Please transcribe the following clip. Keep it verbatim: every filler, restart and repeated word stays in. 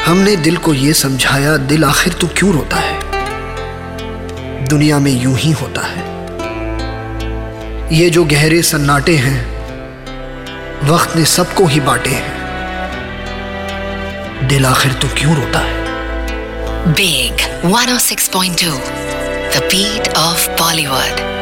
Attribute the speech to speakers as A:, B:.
A: हमने दिल को ये समझाया, दिल आखिर तो क्यों रोता है, दुनिया में यूं ही होता है। ये जो गहरे सन्नाटे हैं, वक्त ने सबको ही बांटे हैं, दिल आखिर तो क्यों रोता है।
B: Big one oh six point two, the beat of Bollywood.